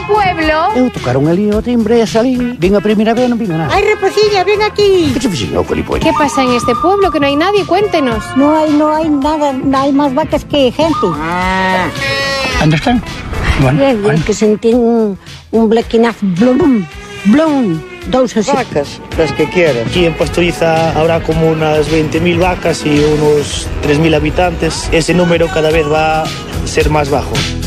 pueblo? Eu tocaron ali o timbre e salín. Vin a primeira vez e non vino nada. Ay, Reposiña, ven aquí. Que se fixen, gilipollas? ¿Qué pasa en este pueblo? Que no hay nadie, cuéntenos. No hay nada, hay más vacas que gente. ¿Dónde están? Bueno, Bien, que sentín un blequinazo, blum, dous así. Vacas, las que quieras. Aquí en Pastoriza habrá como unas 20.000 vacas y unos 3.000 habitantes. Ese número cada vez va a ser más bajo.